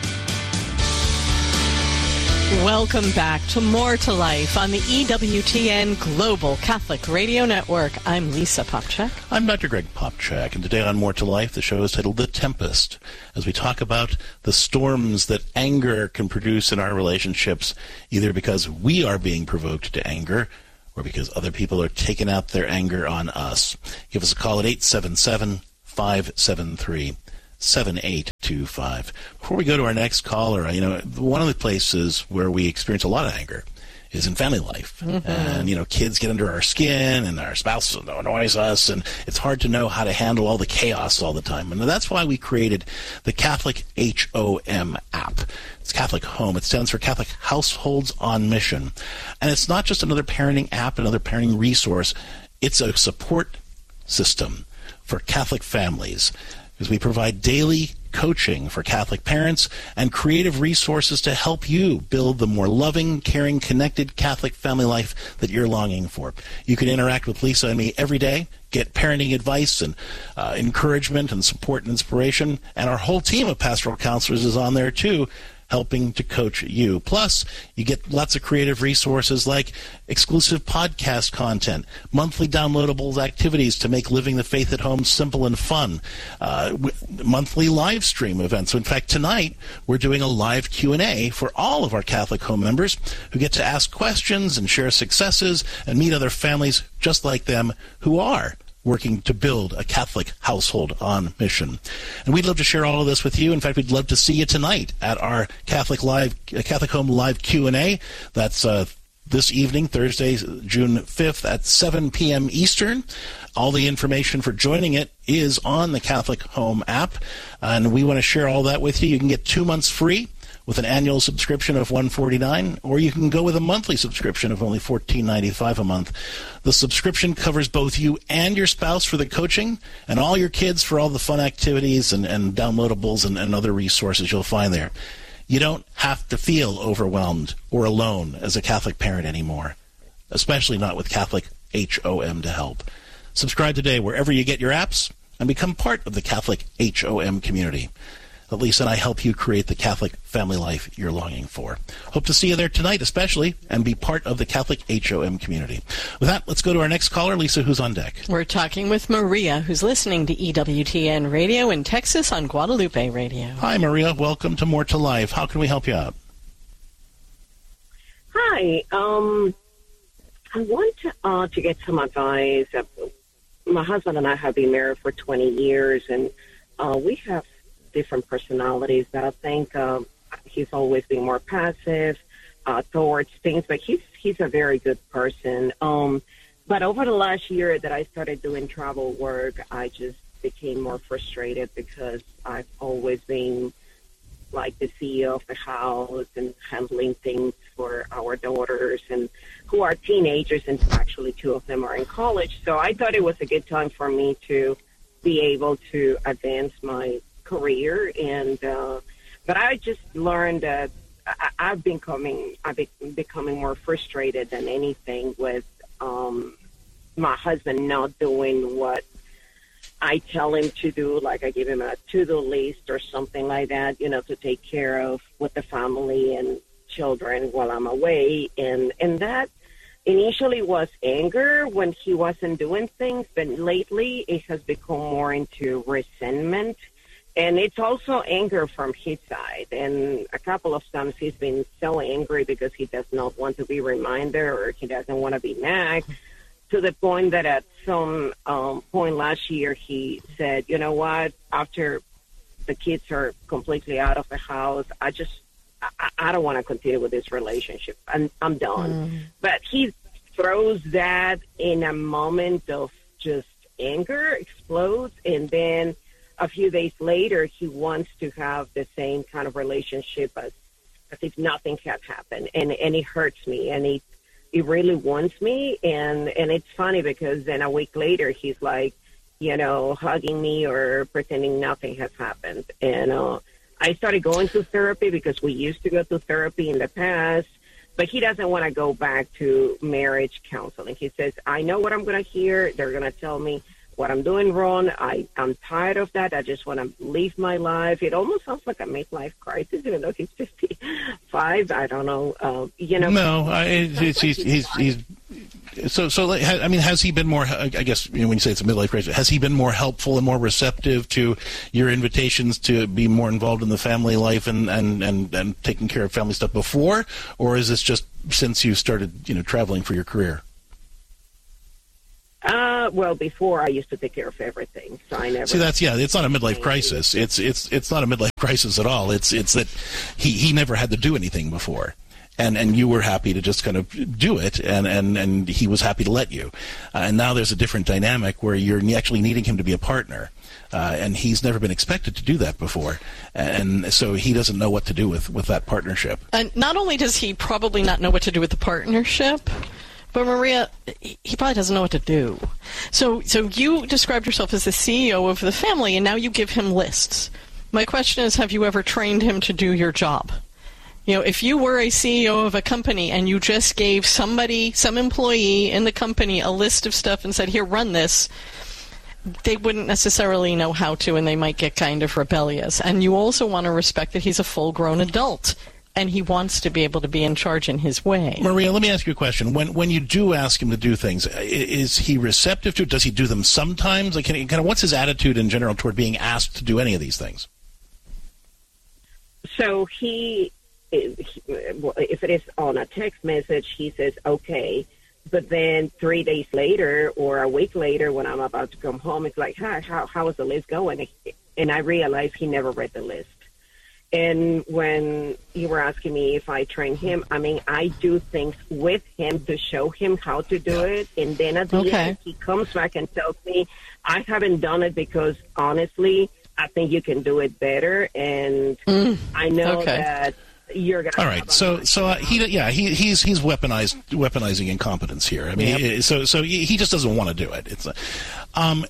Welcome back to More to Life on the E W T N Global Catholic Radio Network. I'm Lisa Popchak. I'm Doctor Greg Popchak, and today on More to Life, the show is titled The Tempest, as we talk about the storms that anger can produce in our relationships, either because we are being provoked to anger or because other people are taking out their anger on us. Give us a call at eight seven seven, five seven three, seven eight two five. Before we go to our next caller, you know, one of the places where we experience a lot of anger is in family life. Mm-hmm. And, you know, kids get under our skin and our spouses annoys us, and it's hard to know how to handle all the chaos all the time. And that's why we created the Catholic H O M app. It's Catholic Home. It stands for Catholic Households on Mission. And it's not just another parenting app, another parenting resource. It's a support system for Catholic families, because we provide daily coaching for Catholic parents and creative resources to help you build the more loving, caring, connected Catholic family life that you're longing for. You can interact with Lisa and me every day, get parenting advice and uh, encouragement and support and inspiration, and our whole team of pastoral counselors is on there too, helping to coach you. Plus, you get lots of creative resources like exclusive podcast content, monthly downloadable activities to make living the faith at home simple and fun, uh, w- monthly live stream events. So in fact, tonight we're doing a live Q and A for all of our Catholic Home members who get to ask questions and share successes and meet other families just like them who are working to build a Catholic household on mission. And we'd love to share all of this with you. In fact, we'd love to see you tonight at our Catholic Live, Catholic Home Live Q and A. That's uh, this evening, Thursday, June fifth at seven p.m. Eastern. All the information for joining it is on the Catholic Home app, and we want to share all that with you. You can get two months free with an annual subscription of one hundred forty-nine dollars, or you can go with a monthly subscription of only fourteen ninety-five a month. The subscription covers both you and your spouse for the coaching, and all your kids for all the fun activities and, and downloadables and, and other resources you'll find there. You don't have to feel overwhelmed or alone as a Catholic parent anymore, especially not with Catholic H O M to help. Subscribe today wherever you get your apps and become part of the Catholic H O M community. Lisa and I help you create the Catholic family life you're longing for. Hope to see you there tonight, especially, and be part of the Catholic H O M community. With that, let's go to our next caller. Lisa, who's on deck? We're talking with Maria, who's listening to E W T N Radio in Texas on Guadalupe Radio. Hi, Maria. Welcome to More to Life. How can we help you out? Hi. Um, I want to, uh, to get some advice. My husband and I have been married for twenty years, and uh, we have different personalities that I think um, he's always been more passive uh, towards things, but he's he's a very good person. Um, but over the last year that I started doing travel work, I just became more frustrated because I've always been like the C E O of the house and handling things for our daughters, and who are teenagers, and actually two of them are in college. So I thought it was a good time for me to be able to advance my career, and uh, but I just learned that I, I've been coming, I've been becoming more frustrated than anything with um, my husband not doing what I tell him to do. Like I give him a to-do list or something like that, you know, to take care of with the family and children while I'm away, and and that initially was anger when he wasn't doing things, but lately it has become more into resentment. And it's also anger from his side. And a couple of times he's been so angry because he does not want to be reminded, or he doesn't want to be nagged, to the point that at some um, point last year he said, you know what, after the kids are completely out of the house, I just, I, I don't want to continue with this relationship. I'm, I'm done. Mm. But he throws that in a moment of just anger, explodes, and then a few days later, he wants to have the same kind of relationship as as if nothing had happened, and and it hurts me, and it it really wounds me, and and it's funny because then a week later he's like, you know, hugging me or pretending nothing has happened, and uh, I started going to therapy because we used to go to therapy in the past, but he doesn't want to go back to marriage counseling. He says, I know what I'm going to hear. They're going to tell me what I'm doing wrong. I, I'm tired of that. I just want to live my life. It almost sounds like a midlife crisis, even though he's fifty-five. I don't know. Uh, you know. No, I, it's, he's, he's, he's, so, so, I mean, has he been more, I guess, you know, when you say it's a midlife crisis, has he been more helpful and more receptive to your invitations to be more involved in the family life and, and, and, and taking care of family stuff before? Or is this just since you started, you know, traveling for your career? Uh, well, before I used to take care of everything, so I never. See, that's yeah. It's not a midlife crisis. It's it's it's not a midlife crisis at all. It's it's that he, he never had to do anything before, and and you were happy to just kind of do it, and and, and he was happy to let you, uh, and now there's a different dynamic where you're actually needing him to be a partner, uh, and he's never been expected to do that before, and so he doesn't know what to do with with that partnership. And not only does he probably not know what to do with the partnership, but Maria, he probably doesn't know what to do. So so you described yourself as the C E O of the family, and now you give him lists. My question is, have you ever trained him to do your job? You know, if you were a C E O of a company and you just gave somebody, some employee in the company a list of stuff and said, here, run this, they wouldn't necessarily know how to, and they might get kind of rebellious. And you also want to respect that he's a full-grown adult, and he wants to be able to be in charge in his way. Maria, let me ask you a question. When when you do ask him to do things, is he receptive to it? Does he do them sometimes? Like, can he, kind of, what's his attitude in general toward being asked to do any of these things? So he, if it is on a text message, he says, okay. But then three days later or a week later when I'm about to come home, it's like, hi, how, how is the list going? And I realize he never read the list. And when you were asking me if I train him, I mean, I do things with him to show him how to do it. And then at the Okay. end, he comes back and tells me, I haven't done it because, honestly, I think you can do it better. And Mm. I know Okay. that you're going to All right, so so uh, he yeah he he's he's weaponized weaponizing incompetence here. I mean, Yep. he, so so he, he just doesn't want to do it. It's uh, um,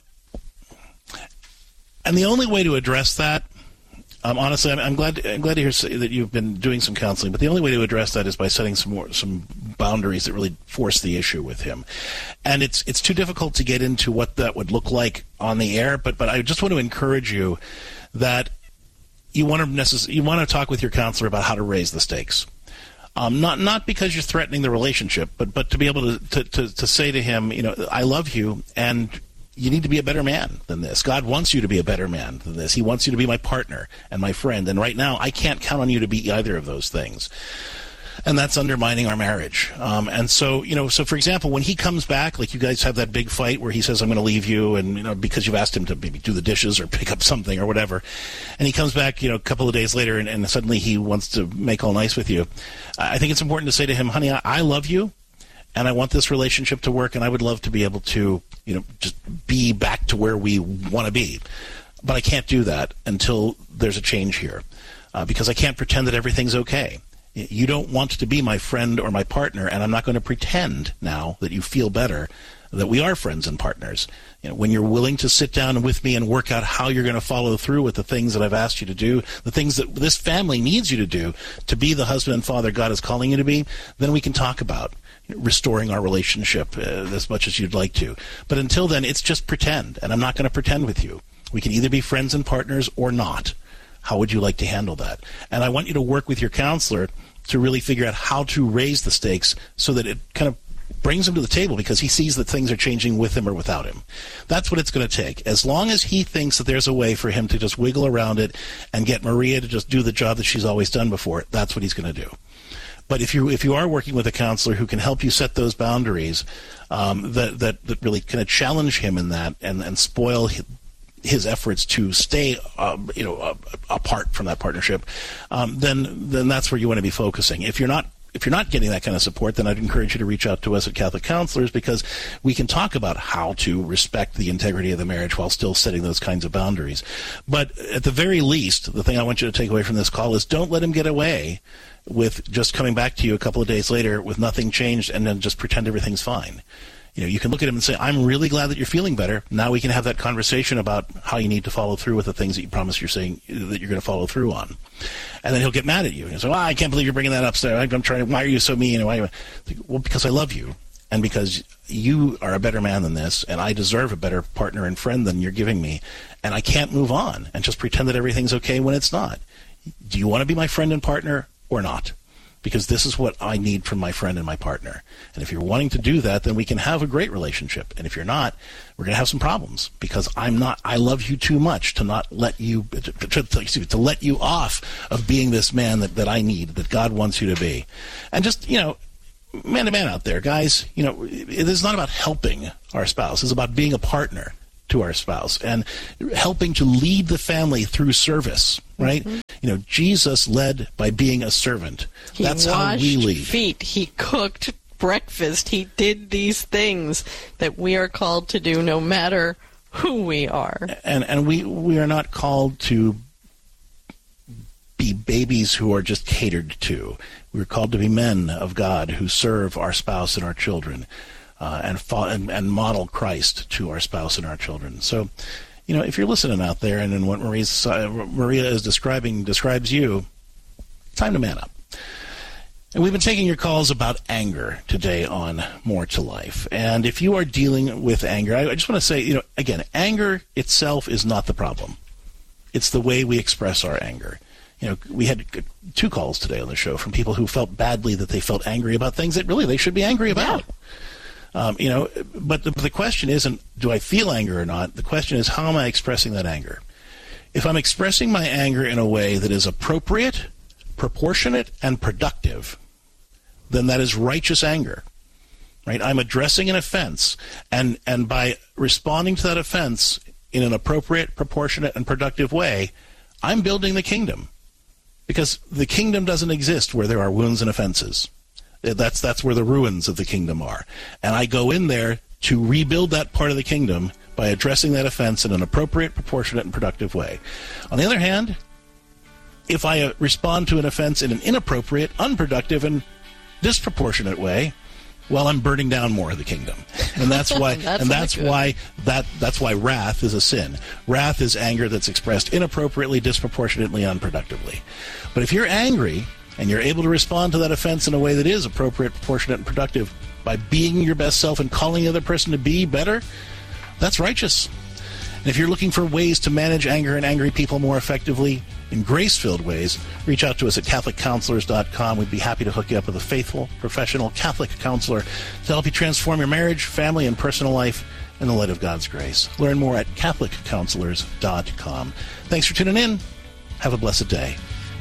and the only way to address that. Um, honestly, I'm, I'm glad. I'm glad to hear say that you've been doing some counseling. But the only way to address that is by setting some more some boundaries that really force the issue with him. And it's it's too difficult to get into what that would look like on the air. But but I just want to encourage you that you want to necess- you want to talk with your counselor about how to raise the stakes. Um, not not because you're threatening the relationship, but but to be able to, to to to say to him, you know, I love you, and you need to be a better man than this. God wants you to be a better man than this. He wants you to be my partner and my friend. And right now, I can't count on you to be either of those things. And that's undermining our marriage. Um, and so, you know, so for example, when he comes back, like you guys have that big fight where he says, I'm going to leave you, and, you know, because you've asked him to maybe do the dishes or pick up something or whatever. And he comes back, you know, a couple of days later, and, and suddenly he wants to make all nice with you. I think it's important to say to him, honey, I, I love you, and I want this relationship to work, and I would love to be able to, you know, just be back to where we want to be. But I can't do that until there's a change here, uh, because I can't pretend that everything's okay. You don't want to be my friend or my partner, and I'm not going to pretend now that you feel better that we are friends and partners. You know, when you're willing to sit down with me and work out how you're going to follow through with the things that I've asked you to do, the things that this family needs you to do to be the husband and father God is calling you to be, then we can talk about restoring our relationship uh, as much as you'd like to. But until then, it's just pretend, and I'm not going to pretend with you. We can either be friends and partners or not. How would you like to handle that? And I want you to work with your counselor to really figure out how to raise the stakes so that it kind of brings him to the table, because he sees that things are changing with him or without him. That's what it's going to take. As long as he thinks that there's a way for him to just wiggle around it and get Maria to just do the job that she's always done before, that's what he's going to do. But if you if you are working with a counselor who can help you set those boundaries, um, that, that that really kind of challenge him in that and, and spoil his, his efforts to stay, um, you know, uh, apart from that partnership, um, then then that's where you want to be focusing. If you're not if you're not getting that kind of support, then I'd encourage you to reach out to us at Catholic Counselors, because we can talk about how to respect the integrity of the marriage while still setting those kinds of boundaries. But at the very least, the thing I want you to take away from this call is don't let him get away with just coming back to you a couple of days later with nothing changed and then just pretend everything's fine. You know, you can look at him and say, I'm really glad that you're feeling better. Now we can have that conversation about how you need to follow through with the things that you promise you're saying that you're going to follow through on. And then he'll get mad at you. He'll say, well, I can't believe you're bringing that up. I'm trying to, why are you so mean? Why are you? Well, because I love you. And because you are a better man than this, and I deserve a better partner and friend than you're giving me. And I can't move on and just pretend that everything's okay when it's not. Do you want to be my friend and partner or not? Because this is what I need from my friend and my partner. And if you're wanting to do that, then we can have a great relationship. And if you're not, we're going to have some problems, because I'm not, I love you too much to not let you, to, to, to, to let you off of being this man that, that I need, that God wants you to be. And just, you know, man to man out there, guys, you know, it is not about helping our spouse. It's about being a partner to our spouse and helping to lead the family through service, right? Mm-hmm. You know, Jesus led by being a servant. He That's how we lead. He washed feet. He cooked breakfast. He did these things that we are called to do no matter who we are. And and we, we are not called to be babies who are just catered to. We're called to be men of God who serve our spouse and our children. Uh, and, fo- and and model Christ to our spouse and our children. So, you know, if you're listening out there, and in what Maria's, uh, Maria is describing describes you, time to man up. And we've been taking your calls about anger today on More to Life. And if you are dealing with anger, I, I just want to say, you know, again, anger itself is not the problem. It's the way we express our anger. You know, we had two calls today on the show from people who felt badly that they felt angry about things that really they should be angry about. Yeah. Um, you know, but the, the question isn't, do I feel anger or not? The question is, how am I expressing that anger? If I'm expressing my anger in a way that is appropriate, proportionate, and productive, then that is righteous anger, right? I'm addressing an offense, and, and by responding to that offense in an appropriate, proportionate, and productive way, I'm building the kingdom, because the kingdom doesn't exist where there are wounds and offenses. That's that's where the ruins of the kingdom are. And I go in there to rebuild that part of the kingdom by addressing that offense in an appropriate, proportionate, and productive way. On the other hand, if I uh, respond to an offense in an inappropriate, unproductive, and disproportionate way, well, I'm burning down more of the kingdom. And that's why that's and that's why that that's why wrath is a sin. Wrath is anger that's expressed inappropriately, disproportionately, unproductively. But if you're angry and you're able to respond to that offense in a way that is appropriate, proportionate, and productive by being your best self and calling the other person to be better, that's righteous. And if you're looking for ways to manage anger and angry people more effectively in grace-filled ways, reach out to us at Catholic Counselors dot com. We'd be happy to hook you up with a faithful, professional Catholic counselor to help you transform your marriage, family, and personal life in the light of God's grace. Learn more at Catholic Counselors dot com. Thanks for tuning in. Have a blessed day.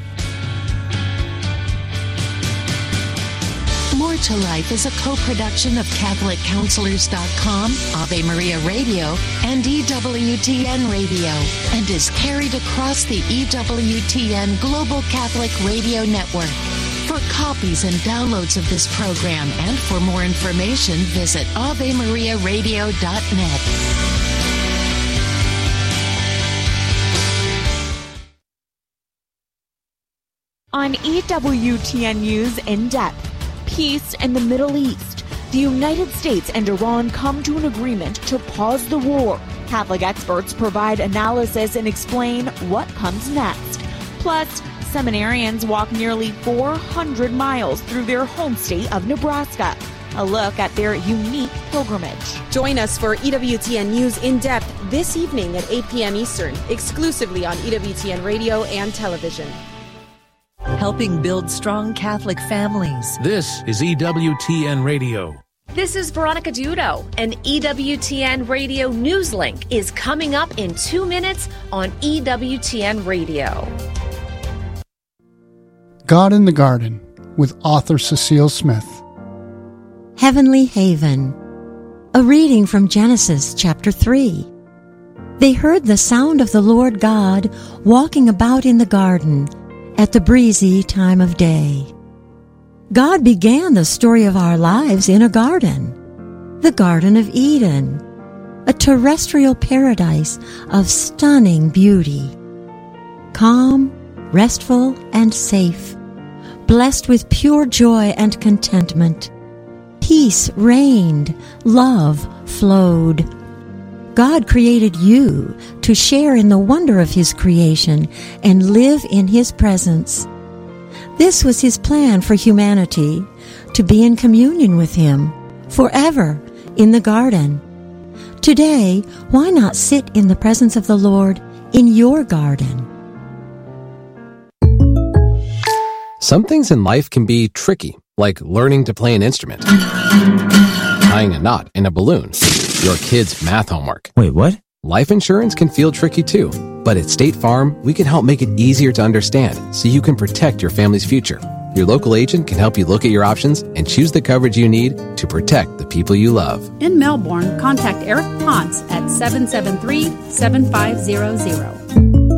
More to Life is a co-production of Catholic Counselors dot com, Ave Maria Radio, and E W T N Radio, and is carried across the E W T N Global Catholic Radio Network. For copies and downloads of this program and for more information, visit Ave Maria Radio dot net. On E W T N News In Depth, peace in the Middle East. The United States and Iran come to an agreement to pause the war. Catholic experts provide analysis and explain what comes next. Plus, seminarians walk nearly four hundred miles through their home state of Nebraska. A look at their unique pilgrimage. Join us for E W T N News In Depth this evening at eight p.m. Eastern, exclusively on E W T N Radio and television. Helping build strong Catholic families. This is E W T N Radio. This is Veronica Dudo, and E W T N Radio News Link is coming up in two minutes on E W T N Radio. God in the Garden with author Cecile Smith. Heavenly Haven. A reading from Genesis chapter three. They heard the sound of the Lord God walking about in the garden at the breezy time of day. God began the story of our lives in a garden, the Garden of Eden, a terrestrial paradise of stunning beauty. Calm, restful, and safe, blessed with pure joy and contentment. Peace reigned, love flowed. God created you to share in the wonder of His creation and live in His presence. This was His plan for humanity, to be in communion with Him forever in the garden. Today, why not sit in the presence of the Lord in your garden? Some things in life can be tricky, like learning to play an instrument, tying a knot in a balloon, your kid's math homework. Wait, what? Life insurance can feel tricky too, but at State Farm, we can help make it easier to understand so you can protect your family's future. Your local agent can help you look at your options and choose the coverage you need to protect the people you love. In Melbourne, contact Eric Ponce at seven seven three, seven five zero zero.